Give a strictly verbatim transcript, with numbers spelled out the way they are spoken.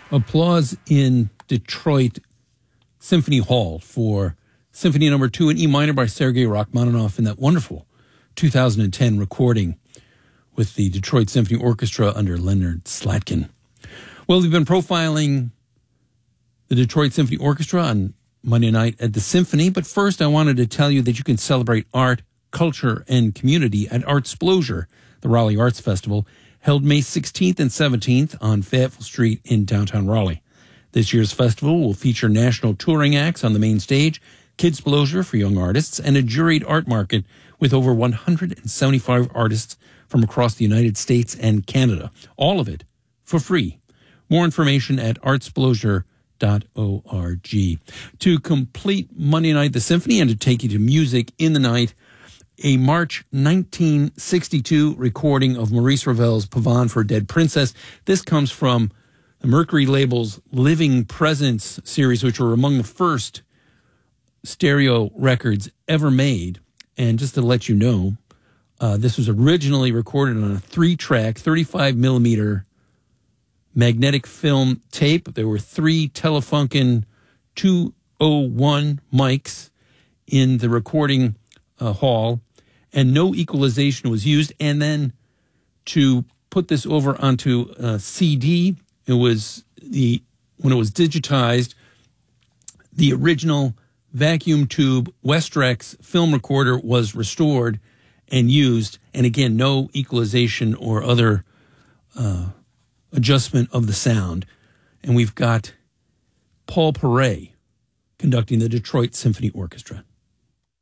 Applause in Detroit Symphony Hall for Symphony Number Two in E minor by Sergei Rachmaninoff in that wonderful two thousand ten recording with the Detroit Symphony Orchestra under Leonard Slatkin. Well, we've been profiling the Detroit Symphony Orchestra on Monday night at the Symphony, but first I wanted to tell you that you can celebrate art, culture, and community at Artsplosion, the Raleigh Arts Festival, held May sixteenth and seventeenth on Fayetteville Street in downtown Raleigh. This year's festival will feature national touring acts on the main stage, Kidsplosion for young artists, and a juried art market with over one hundred seventy-five artists from across the United States and Canada. All of it for free. More information at artsplosion dot org. To complete Monday Night at the Symphony and to take you to music in the night, a March nineteen sixty-two recording of Maurice Ravel's Pavane for a Dead Princess. This comes from the Mercury label's Living Presence series, which were among the first stereo records ever made. And just to let you know, uh, this was originally recorded on a three-track, thirty-five millimeter magnetic film tape. There were three Telefunken two oh one mics in the recording uh, hall, and no equalization was used. And then to put this over onto a C D, it was the when it was digitized, the original vacuum tube Westrex film recorder was restored and used. And again, no equalization or other uh, adjustment of the sound. And we've got Paul Paray conducting the Detroit Symphony Orchestra.